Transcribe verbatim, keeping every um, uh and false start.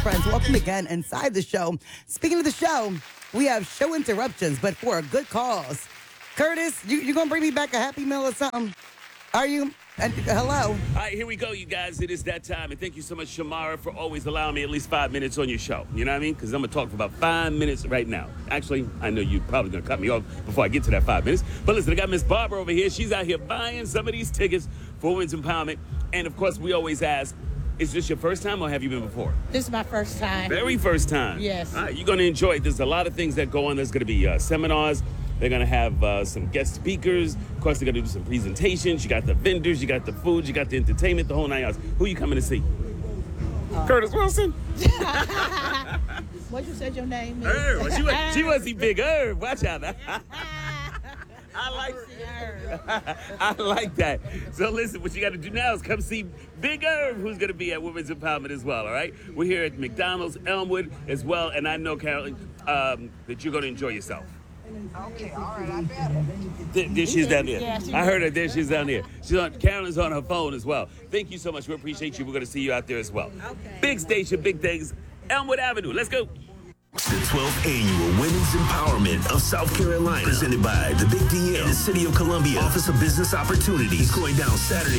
Friends, welcome again inside the show. Speaking of the show, we have show interruptions, but for a good cause. Curtis, you, you going to bring me back a Happy Meal or something? Are you? And, hello? All right, here we go, you guys. It is that time. And thank you so much, Shamara, for always allowing me at least five minutes on your show. You know what I mean? Because I'm going to talk for about five minutes right now. Actually, I know you're probably going to cut me off before I get to that five minutes. But listen, I got Miss Barbara over here. She's out here buying some of these tickets for Women's Empowerment. And, of course, we always ask, is this your first time or have you been before? This is my first time. Very first time. Yes. All right, you're going to enjoy it. There's a lot of things that go on. There's going to be uh, seminars. They're going to have uh, some guest speakers. Of course, they're going to do some presentations. You got the vendors. You got the food. You got the entertainment, the whole nine yards. Who are you coming to see? Uh, Curtis Wilson. What you said your name is? Herb. She was, she was the big Herb. Watch out now. I like I like that. So listen, what you got to do now is come see Big Herb, who's going to be at Women's Empowerment as well, all right? We're here at McDonald's, Elmwood as well, and I know, Carolyn, um, that you're going to enjoy yourself. Okay, all right, I bet. There, there she's down there. Yeah, she I heard her. There she's down there. She's on. Carolyn's on her phone as well. Thank you so much. We appreciate you. We're going to see you out there as well. Okay. Big station, big things. Elmwood Avenue. Let's go. The twelfth Annual Women's Empowerment of South Carolina, presented by the Big D M and the City of Columbia Office of Business Opportunities, going down Saturday,